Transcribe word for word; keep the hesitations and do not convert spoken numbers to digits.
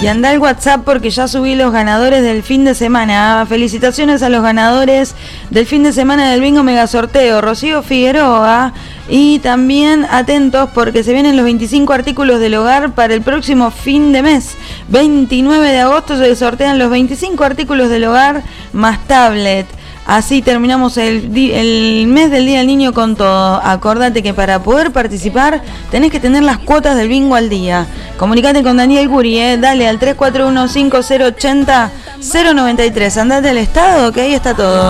Y anda al WhatsApp porque ya subí los ganadores del fin de semana. Felicitaciones a los ganadores del fin de semana del Bingo Mega Sorteo. Rocío Figueroa. Y también atentos porque se vienen los veinticinco artículos del hogar para el próximo fin de mes. veintinueve de agosto se sortean los veinticinco artículos del hogar más tablet. Así terminamos el, di- el mes del Día del Niño con todo. Acordate que para poder participar tenés que tener las cuotas del bingo al día. Comunicate con Daniel Guri, eh. Dale al tres cuatro uno cinco cero ocho cero cero nueve tres. Andate al estado que ahí está todo.